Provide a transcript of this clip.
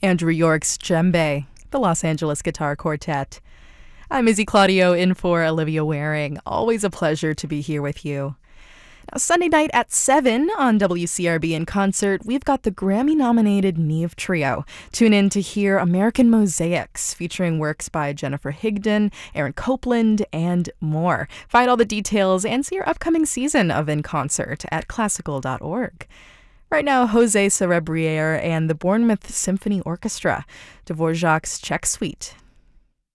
Andrew York's Djembe, the Los Angeles Guitar Quartet. I'm Izzy Claudio in for Olivia Waring. Always a pleasure to be here with you. Now, Sunday night at 7 on WCRB in concert, we've got the Grammy-nominated Neve Trio. Tune in to hear American Mosaics, featuring works by Jennifer Higdon, Aaron Copland, and more. Find all the details and see your upcoming season of In Concert at classical.org. Right now, Jose Cerebriere and the Bournemouth Symphony Orchestra, Dvorak's Czech Suite,